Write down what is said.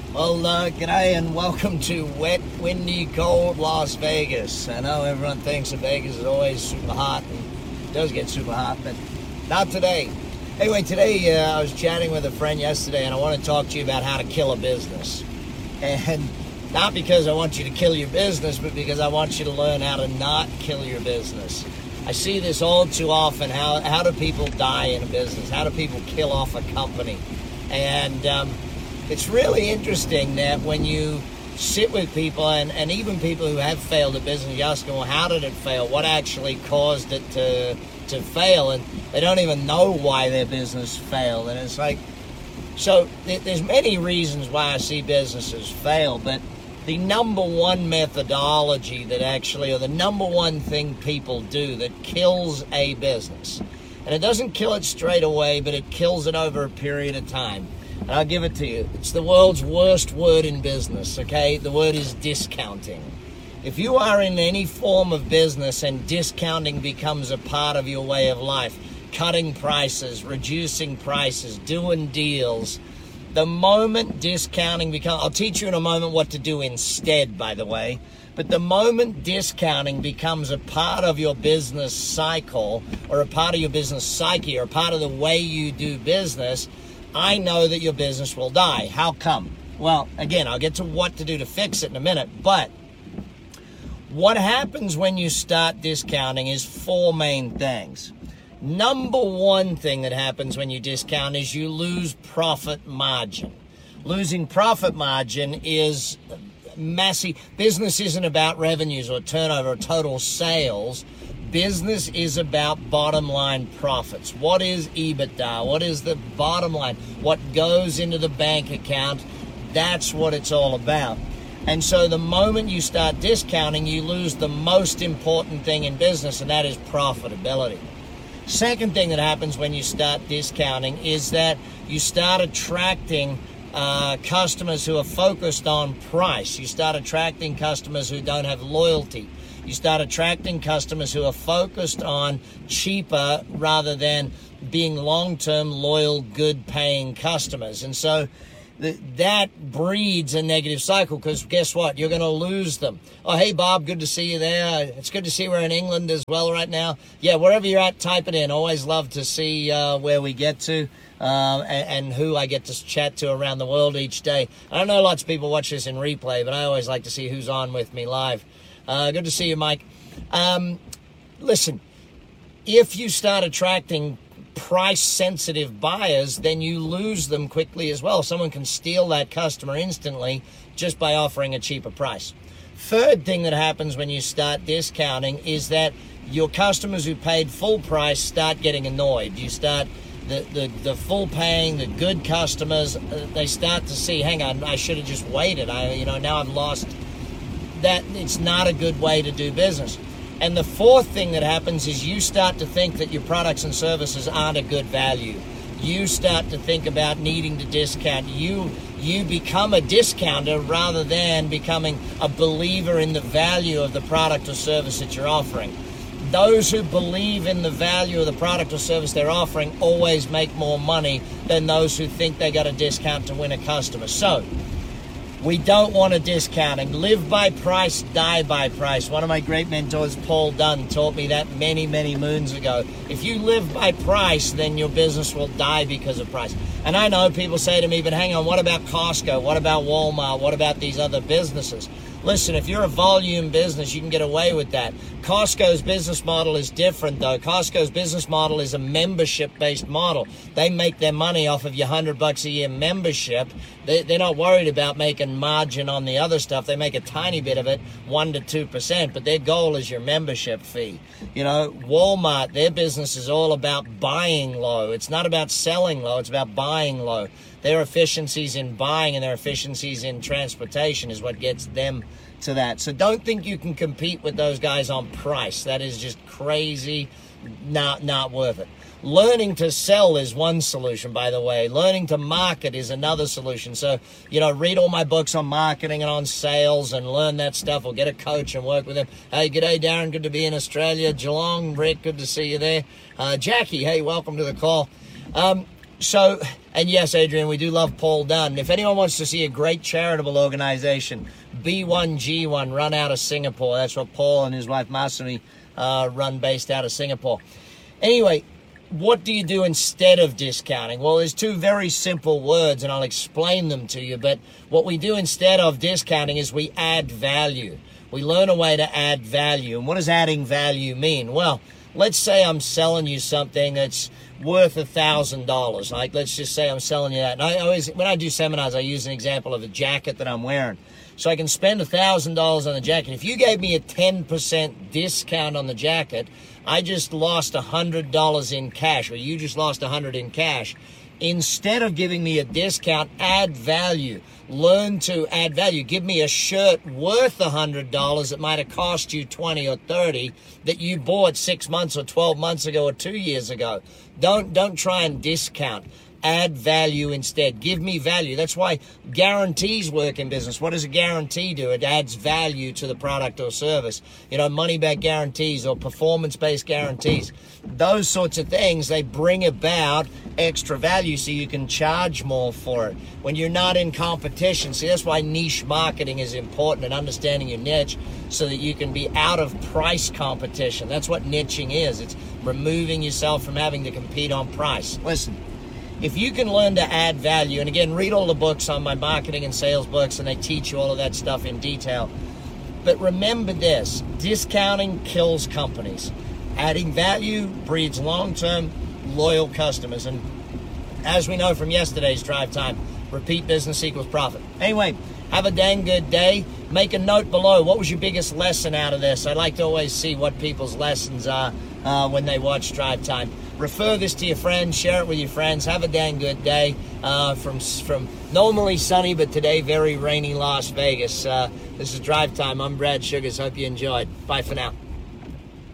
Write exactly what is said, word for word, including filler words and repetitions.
Well, uh, g'day and welcome to wet, windy, cold Las Vegas. I know everyone thinks that Vegas is always super hot, and it does get super hot, but not today. Anyway, today uh, I was chatting with a friend yesterday, and I want to talk to you about how to kill a business. And not because I want you to kill your business, but because I want you to learn how to not kill your business. I see this all too often. How, how do people die in a business? How do people kill off a company? And um, it's really interesting that when you sit with people, and, and even people who have failed a business, you ask them, well, how did it fail? What actually caused it to to fail? And they don't even know why their business failed. And it's like, so th- there's many reasons why I see businesses fail, but the number one methodology that actually, or the number one thing people do that kills a business, and it doesn't kill it straight away, but it kills it over a period of time. And I'll give it to you. It's the world's worst word in business, okay? The word is discounting. If you are in any form of business and discounting becomes a part of your way of life, cutting prices, reducing prices, doing deals, the moment discounting becomes, I'll teach you in a moment what to do instead, by the way, but the moment discounting becomes a part of your business cycle, or a part of your business psyche, or a part of the way you do business, I know that your business will die. How come? Well, again, I'll get to what to do to fix it in a minute, but what happens when you start discounting is four main things. Number one thing that happens when you discount is you lose profit margin. Losing profit margin is massive. Business isn't about revenues or turnover or total sales. Business is about bottom line profits. What is EBITDA? What is the bottom line? What goes into the bank account? That's what it's all about. And so the moment you start discounting, you lose the most important thing in business, and that is profitability. Second thing that happens when you start discounting is that you start attracting uh, customers who are focused on price. You start attracting customers who don't have loyalty. You start attracting customers who are focused on cheaper rather than being long-term, loyal, good-paying customers. And so th- that breeds a negative cycle, because guess what? You're going to lose them. Oh, hey, Bob, good to see you there. It's good to see we're in England as well right now. Yeah, wherever you're at, type it in. Always love to see uh, where we get to uh, and, and who I get to chat to around the world each day. I know lots of people watch this in replay, but I always like to see who's on with me live. Uh, good to see you, Mike. Um, listen, if you start attracting price-sensitive buyers, then you lose them quickly as well. Someone can steal that customer instantly just by offering a cheaper price. Third thing that happens when you start discounting is that your customers who paid full price start getting annoyed. You start, the, the, the full paying, the good customers, uh, they start to see, hang on, I should have just waited. I, you know, now I've lost. That it's not a good way to do business. And the fourth thing that happens is you start to think that your products and services aren't a good value. You start to think about needing to discount. You you become a discounter rather than becoming a believer in the value of the product or service that you're offering. Those who believe in the value of the product or service they're offering always make more money than those who think they got a discount to win a customer. So we don't want a discounting. Live by price, die by price. One of my great mentors, Paul Dunn, taught me that many, many moons ago. If you live by price, then your business will die because of price. And I know people say to me, but hang on, what about Costco? What about Walmart? What about these other businesses? Listen, if you're a volume business, you can get away with that. Costco's business model is different, though. Costco's business model is a membership-based model. They make their money off of your one hundred bucks a year membership. They, they're not worried about making margin on the other stuff. They make a tiny bit of it, one to two percent, but their goal is your membership fee. You know, Walmart, their business is all about buying low. It's not about selling low. It's about buying low. Their efficiencies in buying and their efficiencies in transportation is what gets them to that. So don't think you can compete with those guys on price. That is just crazy, not not worth it. Learning to sell is one solution, by the way. Learning to market is another solution. So, you know, read all my books on marketing and on sales and learn that stuff, or get a coach and work with them. Hey, g'day, Darren. Good to be in Australia. Geelong, Rick, good to see you there. Uh, Jackie, hey, welcome to the call. Um, So, and yes, Adrian, we do love Paul Dunn. If anyone wants to see a great charitable organization, B one G one, run out of Singapore. That's what Paul and his wife Masumi uh, run based out of Singapore. Anyway, what do you do instead of discounting? Well, there's two very simple words, and I'll explain them to you. But what we do instead of discounting is we add value. We learn a way to add value. And what does adding value mean? Well, let's say I'm selling you something that's worth a thousand dollars. Like, let's just say I'm selling you that. And I always, when I do seminars, I use an example of a jacket that I'm wearing. So I can spend a thousand dollars on the jacket. If you gave me a ten percent discount on the jacket, I just lost a hundred dollars in cash, or you just lost a hundred in cash. Instead of giving me a discount, add value. Learn to add value. Give me a shirt worth a hundred dollars that might have cost you twenty or thirty that you bought six months or twelve months ago or two years ago. Don't don't try and discount. Add value instead. Give me value. That's why guarantees work in business. What does a guarantee do? It adds value to the product or service. You know, money-back guarantees or performance-based guarantees. Those sorts of things, they bring about extra value so you can charge more for it. When you're not in competition, see, that's why niche marketing is important, and understanding your niche so that you can be out of price competition. That's what niching is. It's removing yourself from having to compete on price. Listen. If you can learn to add value, and again, read all the books on my marketing and sales books, and they teach you all of that stuff in detail. But remember this, discounting kills companies. Adding value breeds long-term, loyal customers. And as we know from yesterday's Drive Time, repeat business equals profit. Anyway, have a dang good day. Make a note below. What was your biggest lesson out of this? I like to always see what people's lessons are uh, when they watch Drive Time. Refer this to your friends. Share it with your friends. Have a dang good day uh, from from normally sunny, but today very rainy Las Vegas. Uh, this is Drive Time. I'm Brad Sugars. Hope you enjoyed. Bye for now.